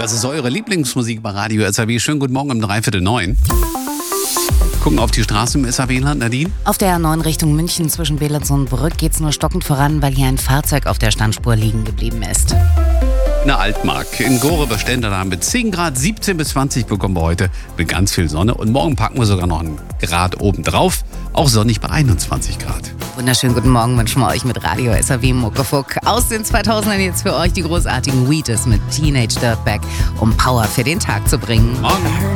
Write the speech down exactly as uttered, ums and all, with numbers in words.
Das ist eure Lieblingsmusik bei Radio S A W. Schönen guten Morgen um dreiviertel neun. Gucken auf die Straße im S A W-Land, Nadine. Auf der A neun Richtung München zwischen Belitz und Brück geht's nur stockend voran, weil hier ein Fahrzeug auf der Standspur liegen geblieben ist. In der Altmark. In Gore Bestände da mit zehn Grad, siebzehn bis zwanzig bekommen wir heute mit ganz viel Sonne. Und morgen packen wir sogar noch einen Grad oben drauf. Auch sonnig bei einundzwanzig Grad. Wunderschönen guten Morgen wünschen wir euch mit Radio S A W Muckefuck. Aus den zweitausendern jetzt für euch die großartigen Wheaties mit Teenage Dirtbag, um Power für den Tag zu bringen. Morgen.